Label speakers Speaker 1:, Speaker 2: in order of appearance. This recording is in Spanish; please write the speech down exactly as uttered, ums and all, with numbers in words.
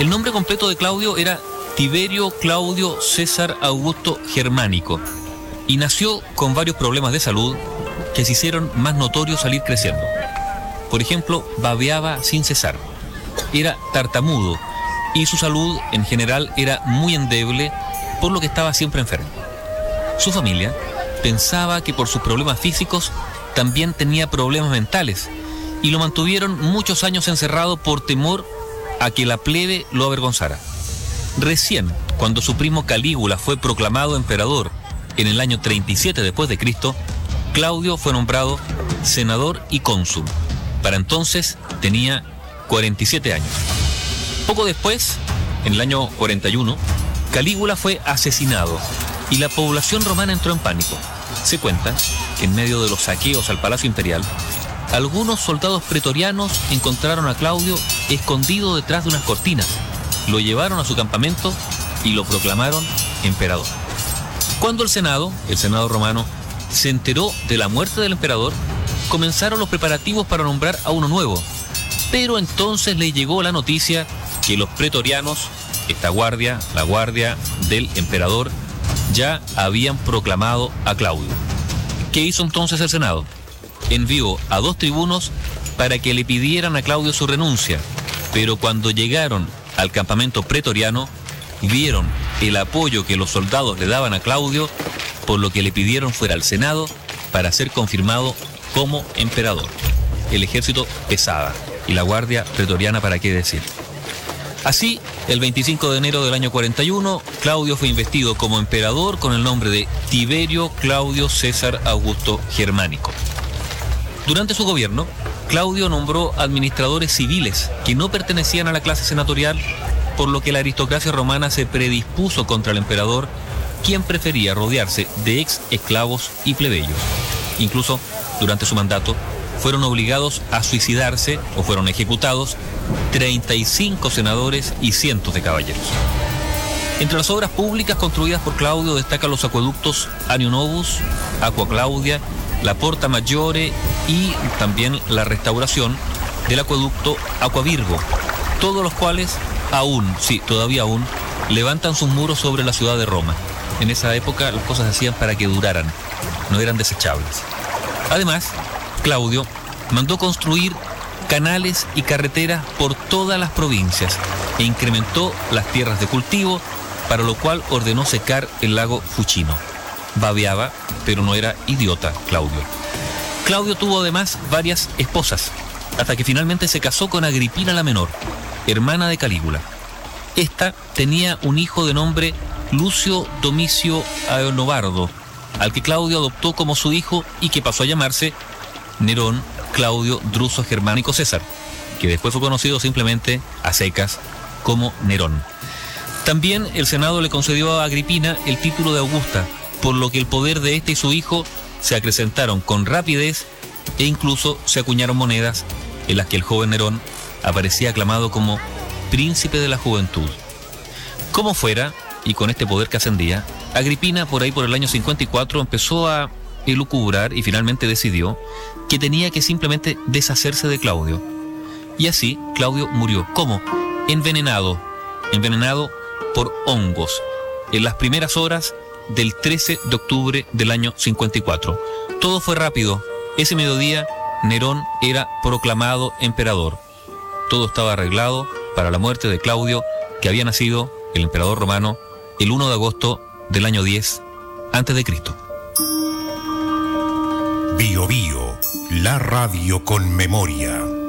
Speaker 1: El nombre completo de Claudio era Tiberio Claudio César Augusto Germánico y nació con varios problemas de salud que se hicieron más notorios al ir creciendo. Por ejemplo, babeaba sin cesar, era tartamudo y su salud en general era muy endeble, por lo que estaba siempre enfermo. Su familia pensaba que por sus problemas físicos también tenía problemas mentales y lo mantuvieron muchos años encerrado por temor a que la plebe lo avergonzara. Recién, cuando su primo Calígula fue proclamado emperador en el año treinta y siete después de Cristo, Claudio fue nombrado senador y cónsul. Para entonces tenía cuarenta y siete años. Poco después, en el año cuarenta y uno, Calígula fue asesinado y la población romana entró en pánico. Se cuenta que en medio de los saqueos al Palacio Imperial, algunos soldados pretorianos encontraron a Claudio escondido detrás de unas cortinas, lo llevaron a su campamento y lo proclamaron emperador. Cuando el Senado, el Senado romano, se enteró de la muerte del emperador, comenzaron los preparativos para nombrar a uno nuevo. Pero entonces le llegó la noticia que los pretorianos, esta guardia, la guardia del emperador, ya habían proclamado a Claudio. ¿Qué hizo entonces el Senado? Envió a dos tribunos para que le pidieran a Claudio su renuncia, pero cuando llegaron al campamento pretoriano, vieron el apoyo que los soldados le daban a Claudio, por lo que le pidieron fuera al Senado para ser confirmado como emperador. El ejército pesaba y la guardia pretoriana, ¿para qué decir? Así, el veinticinco de enero del año cuarenta y uno, Claudio fue investido como emperador con el nombre de Tiberio Claudio César Augusto Germánico. Durante su gobierno, Claudio nombró administradores civiles que no pertenecían a la clase senatorial, por lo que la aristocracia romana se predispuso contra el emperador, quien prefería rodearse de ex esclavos y plebeyos. Incluso, durante su mandato, fueron obligados a suicidarse o fueron ejecutados treinta y cinco senadores y cientos de caballeros. Entre las obras públicas construidas por Claudio destacan los acueductos Anio Novus, Aqua Claudia, la Porta Maggiore y también la restauración del acueducto Aqua Virgo, todos los cuales aún, sí, todavía aún, levantan sus muros sobre la ciudad de Roma. En esa época las cosas se hacían para que duraran, no eran desechables. Además, Claudio mandó construir canales y carreteras por todas las provincias e incrementó las tierras de cultivo, para lo cual ordenó secar el lago Fucino. Babeaba, pero no era idiota Claudio. Claudio tuvo además varias esposas, hasta que finalmente se casó con Agripina la menor, hermana de Calígula. Esta tenía un hijo de nombre Lucio Domicio Aenobardo, al que Claudio adoptó como su hijo y que pasó a llamarse Nerón Claudio Druso Germánico César, que después fue conocido simplemente a secas como Nerón. También el Senado le concedió a Agripina el título de Augusta, por lo que el poder de este y su hijo se acrecentaron con rapidez e incluso se acuñaron monedas en las que el joven Nerón aparecía aclamado como príncipe de la juventud. Como fuera, y con este poder que ascendía, Agripina por ahí por el año cincuenta y cuatro empezó a elucubrar y finalmente decidió que tenía que simplemente deshacerse de Claudio. Y así Claudio murió. ¿Cómo? Envenenado. Envenenado por hongos en las primeras horas del trece de octubre del año cincuenta y cuatro. Todo fue rápido. Ese mediodía Nerón era proclamado emperador. Todo estaba arreglado para la muerte de Claudio, que había nacido, el emperador romano, el uno de agosto del año diez antes de Cristo.
Speaker 2: Bio Bio, la radio con memoria.